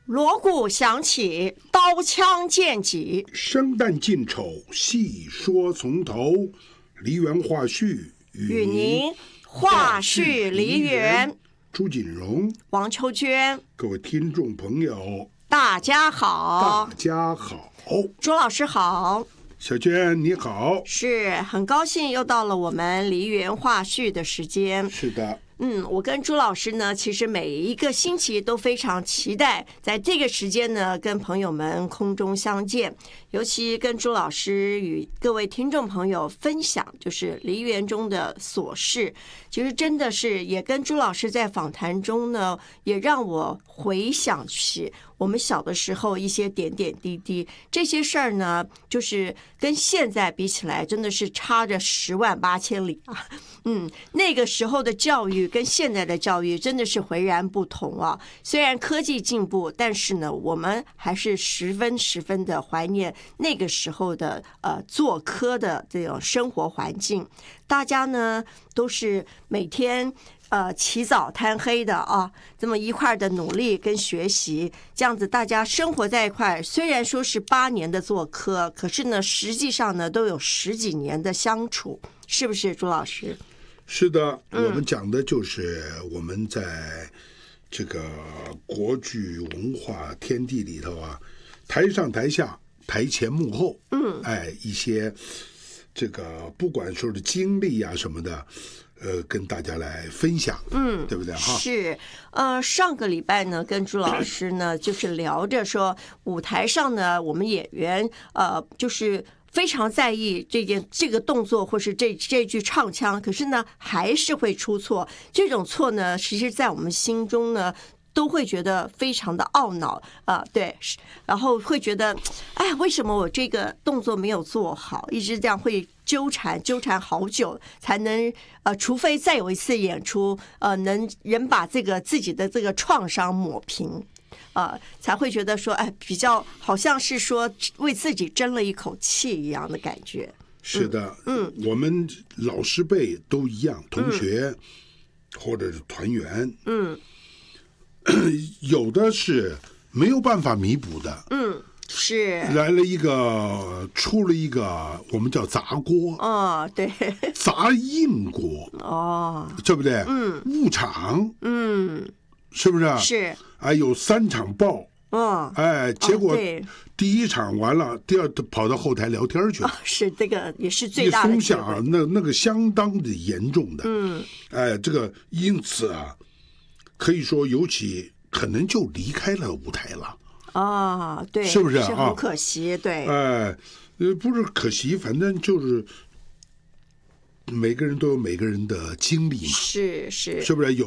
锣鼓响起，刀枪剑戟， 生旦净丑，细说从头。梨园话絮与您话絮梨园。 朱锦荣、 王秋娟， 各位听众朋友， 大家好。 大家好， 朱老师好。 小娟你好。 是很高兴又到了我们梨园话絮的时间。 是的。 我跟朱老师呢，其实每一个星期都非常期待在这个时间呢，跟朋友们空中相见，尤其跟朱老师与各位听众朋友分享，就是梨园中的琐事。其实真的是也跟朱老师在访谈中呢，也让我回想起我们小的时候一些点点滴滴，这些事儿呢，就是跟现在比起来，真的是差着108000里啊。那个时候的教育跟现在的教育真的是迥然不同啊。虽然科技进步，但是呢，我们还是十分的怀念那个时候的做科的这种生活环境。大家呢都是每天起早贪黑的啊，这么一块的努力跟学习，这样子大家生活在一块。虽然说是8年的做科，可是呢，实际上呢都有10几年的相处，是不是朱老师？ 是的，我们讲的就是我们在这个国剧文化天地里头啊，台上台下，台前幕后，一些这个不管说是经历啊什么的，跟大家来分享，对不对哈？ 是，上个礼拜呢，跟朱老师呢，就是聊着说，舞台上呢，我们演员就是非常在意这个动作或是这句唱腔，可是呢，还是会出错。这种错呢，其实在我们心中呢，都会觉得非常的懊恼对，然后会觉得，哎，为什么我这个动作没有做好？一直这样会纠缠好久，才能除非再有一次演出，能把自己的这个创伤抹平。才会觉得说，哎，比较好像是说为自己争了一口气一样的感觉。 是的，我们老师辈都一样，同学或者是团员，有的是没有办法弥补的， 是出了一个我们叫砸锅， 对， 砸硬锅，对不对？误场，是不是？ 是。 有3场爆，结果第一场完了，第二跑到后台聊天去了。 是这个也是最大的风险那个相当的严重的，这个因此啊，可以说尤其可能就离开了舞台了。 对， 是不是？ 是很可惜，对。 不是可惜，反正就是每个人都有每个人的经历嘛， 是不是？有